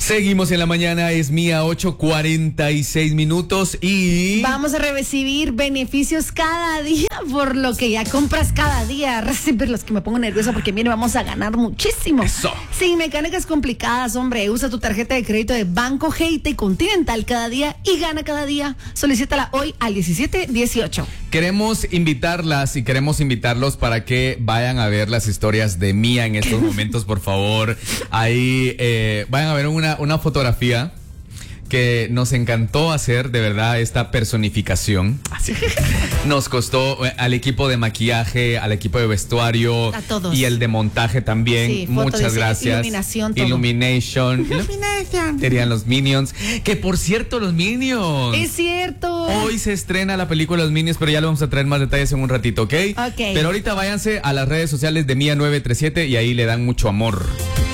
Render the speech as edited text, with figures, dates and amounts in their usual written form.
Seguimos en la mañana, es Mía, 8:46 minutos y... Vamos a recibir beneficios cada día por lo que ya compras cada día. Siempre los que me pongo nerviosa porque mire, vamos a ganar muchísimo. Eso. Sin mecánicas complicadas, hombre. Usa tu tarjeta de crédito de Banco GT Continental cada día y gana cada día. Solicítala hoy al 1718. Queremos invitarlas y queremos invitarlos para que vayan a ver las historias de Mía en estos momentos, por favor. Ahí vayan a ver una fotografía que nos encantó hacer, de verdad, esta personificación. Así. Nos costó al equipo de maquillaje, al equipo de vestuario, a todos. Y el de montaje también. Sí, muchas gracias. Iluminación, todo. Illumination. Serían los Minions. Que por cierto, los Minions. Es cierto. Hoy se estrena la película Los Minions, pero ya le vamos a traer más detalles en un ratito, ¿ok? Ok. Pero ahorita váyanse a las redes sociales de Mía 937 y ahí le dan mucho amor.